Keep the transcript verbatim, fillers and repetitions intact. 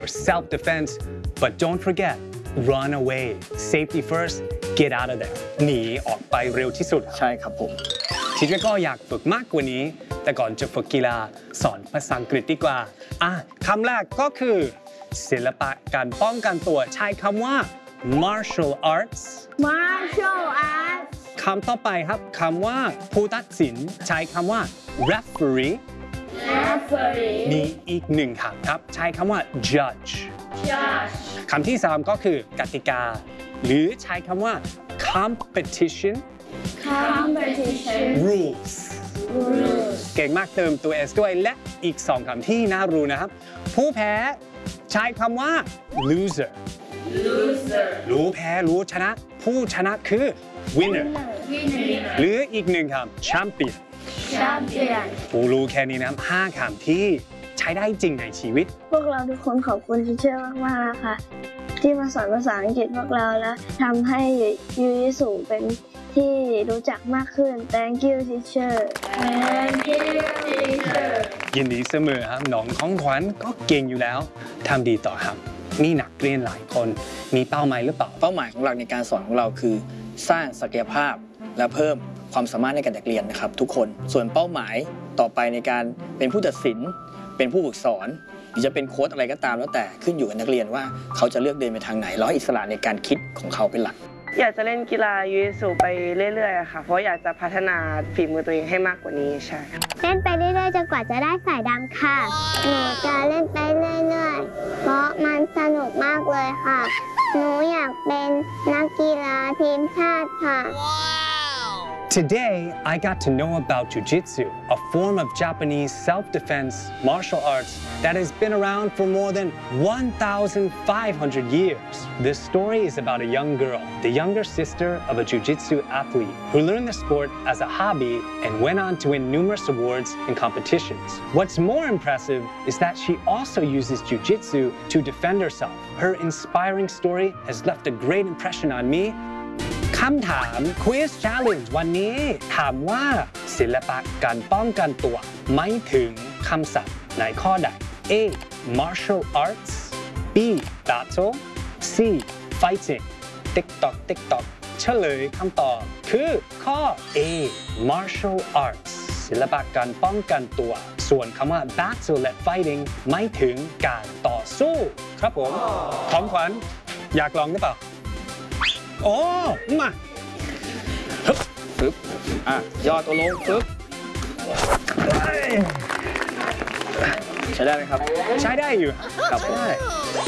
self-defense but don't forget run away safety first get out of there หนีออกไปเร็วที่สุดใช่ครับผมทีเจก็อยากฝึกมากกว่านี้แต่ก่อนจะฝึกกีฬาสอนภาษาอังกฤษดีกว่าอ่ะคำแรกก็คือศิลปะการป้องกันตัวใช้คำว่า martial arts martial arts คำต่อไปครับคำว่าผู้ตัดสินใช้คำว่า referee referee มีอีกหนึ่งคำครับใช้คำว่า judge judge คำที่สามก็คือกติกาหรือใช้คำว่า competition competition rules rules เก่งมากเติมตัว S ด้วยและอีกสองคำที่น่ารู้นะครับผู้แพ้ใช้คำว่า loser loser รู้แพ้รู้ชนะผู้ชนะคือ winner winner หรืออีกหนึ่งคำ champion champion ผู้รู้แค่นี้นะครับห้าคำที่ใช้ได้จริงในชีวิตพวกเราทุกคนขอบคุณทีเชอร์มากๆค่ะที่มาสอนภาษาอังกฤษพวกเราและทำให้ยูยิสูเป็นที่รู้จักมากขึ้น Thank you teacher Thank you teacher ยินดีเสมอครับน้องของขวัญก็เก่งอยู่แล้วทำดีต่อครับมีนักเรียนหลายคนมีเป้าหมายหรือเปล่าเป้าหมายของเราในการสอนของเราคือสร้างศักยภาพและเพิ่มความสามารถในการเรียนนะครับทุกคนส่วนเป้าหมายต่อไปในการเป็นผู้ตัดสินเป็นผู้ฝึกสอนหรือจะเป็นโค้ชอะไรก็ตามแล้วแต่ขึ้นอยู่กับนักเรียนว่าเขาจะเลือกเดินไปทางไหนแล้วให้อิสระในการคิดของเขาเป็นหลักอยากจะเล่นกีฬายูยิสูไปเรื่อยๆค่ะเพราะอยากจะพัฒนาฝีมือตัวเองให้มากกว่านี้ใช่เล่นไปเรื่อยๆจนกว่าจะได้สายดำค่ะหนูจะเล่นไปเรื่อยๆเพราะมันสนุกมากเลยค่ะหนูอยากเป็นนักกีฬาทีมชาติค่ะ Today, I got to know about Jiu-Jitsu, a form of Japanese self-defense martial arts that has been around for more than one thousand five hundred years. This story is about a young girl, the younger sister of a Jiu-Jitsu athlete, who learned the sport as a hobby and went on to win numerous awards and competitions. What's more impressive is that she also uses Jiu-Jitsu to defend herself. Her inspiring story has left a great impression on me.คำถาม Quiz Challenge วันนี้ถามว่าศิลปะการป้องกันตัวหมายถึงคำศัพท์ในข้อใด A. Martial Arts B. Battle C. Fighting TikTok TikTok เฉลยคำตอบคือข้อ A. Martial Arts ศิลปะการป้องกันตัวส่วนคำว่า Battle และ Fighting หมายถึงการต่อสู้ครับผมของขวัญอยากลองหรือเปล่าโอ้มาฮึบฟึบอ่ะย่อตัวลงฟึบใช้ได้ไหมครับใช้ได้อยู่ครับใช่